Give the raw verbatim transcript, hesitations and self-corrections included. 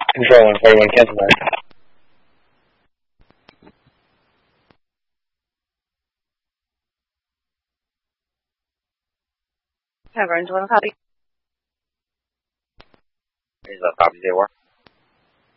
Controlling forty-one, cancel that. Caverns, one copy. Here's a copy, they were.